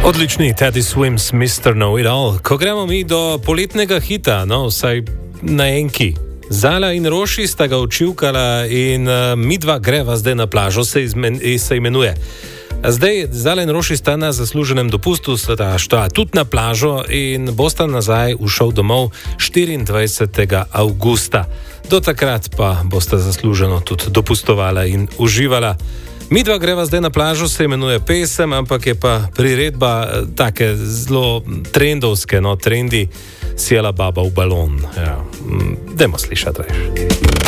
Odlični Teddy Swims, Mr. Know It All. Ko gremo mi do poletnega hita, vsaj na enki. Zala in Roši sta ga učivkala in midva greva zdaj na plažo, se imenuje. Zdaj Zala in Roši sta na zasluženem dopustu, sta šla tudi na plažo in bosta nazaj ušel domov 24. avgusta. Do takrat pa bosta zasluženo tudi dopustovala in uživala. Midva greva zdaj na plažo, se imenuje pesem, ampak je pa priredba take zelo trendovske, trendi Sjela baba v balon. Ja. Dajmo slišati več.